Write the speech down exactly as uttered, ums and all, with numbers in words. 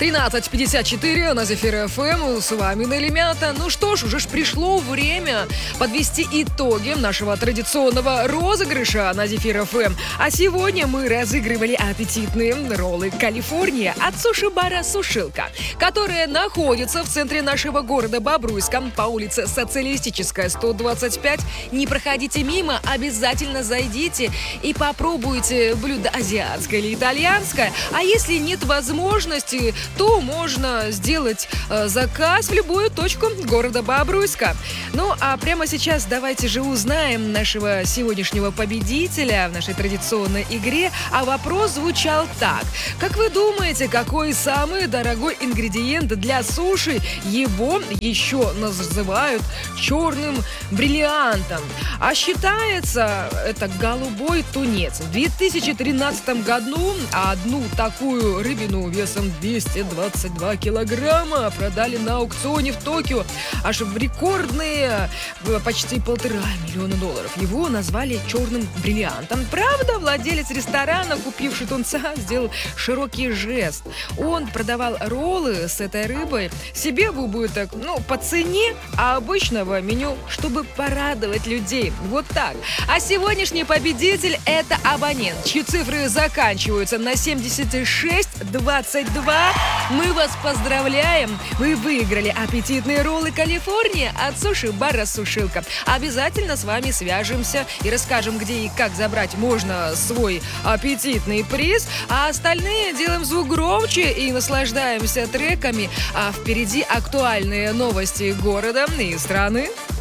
тринадцать пятьдесят четыре на Зефир эф эм, с вами Нелли Мята. Ну что ж, уже ж пришло время подвести итоги нашего традиционного розыгрыша на Зефир эф эм. А сегодня мы разыгрывали аппетитные роллы Калифорния от суши-бара «Сушилка», которая находится в центре нашего города Бобруйска по улице Социалистическая, сто двадцать пять. Не проходите мимо, обязательно зайдите и попробуйте блюдо азиатское или итальянское. А если нет возможности, то можно сделать э, заказ в любую точку города Бобруйска. Ну, а прямо сейчас давайте же узнаем нашего сегодняшнего победителя в нашей традиционной игре. А вопрос звучал так. Как вы думаете, какой самый дорогой ингредиент для суши? Его еще называют черным бриллиантом. А считается это голубой тунец. В две тысячи тринадцатом году одну такую рыбину весом двести двадцать два килограмма продали на аукционе в Токио аж в рекордные почти полтора миллиона долларов. Его назвали черным бриллиантом. Правда, владелец ресторана, купивший тунца, сделал широкий жест. Он продавал роллы с этой рыбой себе в убыток, ну, по цене обычного меню, чтобы порадовать людей. Вот так. А сегодняшний победитель – это абонент, чьи цифры заканчиваются на семьдесят шесть двадцать два. Мы вас поздравляем! Вы выиграли аппетитные роллы Калифорния от суши-бара «Сушилка». Обязательно с вами свяжемся и расскажем, где и как забрать можно свой аппетитный приз. А остальные делаем звук громче и наслаждаемся треками. А впереди актуальные новости города и страны.